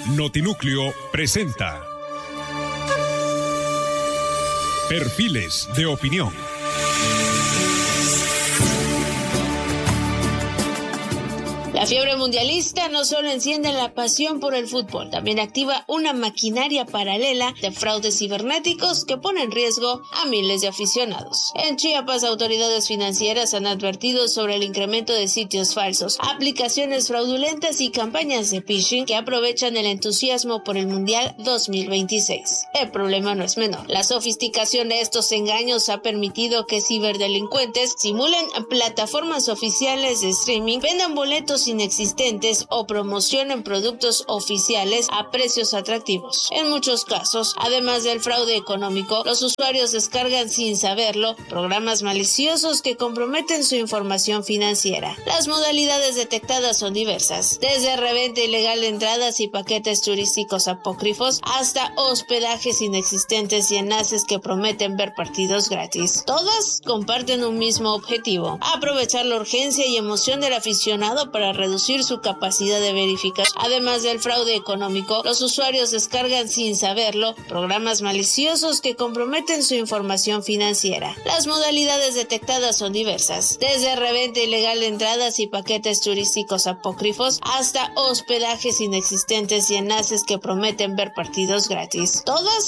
Notinúcleo presenta Perfiles de Opinión. La fiebre mundialista no solo enciende la pasión por el fútbol, también activa una maquinaria paralela de fraudes cibernéticos que pone en riesgo a miles de aficionados. En Chiapas, autoridades financieras han advertido sobre el incremento de sitios falsos, aplicaciones fraudulentas y campañas de phishing que aprovechan el entusiasmo por el Mundial 2026. El problema no es menor. La sofisticación de estos engaños ha permitido que ciberdelincuentes simulen plataformas oficiales de streaming, vendan boletos inexistentes o promocionen productos oficiales a precios atractivos. En muchos casos, además del fraude económico, los usuarios descargan sin saberlo programas maliciosos que comprometen su información financiera. Las modalidades detectadas son diversas, desde reventa ilegal de entradas y paquetes turísticos apócrifos hasta hospedajes inexistentes y enlaces que prometen ver partidos gratis. Todas comparten un mismo objetivo: aprovechar la urgencia y emoción del aficionado para reducir su capacidad de verificar. Además del fraude económico, los usuarios descargan sin saberlo programas maliciosos que comprometen su información financiera. Las modalidades detectadas son diversas, desde reventa ilegal de entradas y paquetes turísticos apócrifos hasta hospedajes inexistentes y enlaces que prometen ver partidos gratis. Todas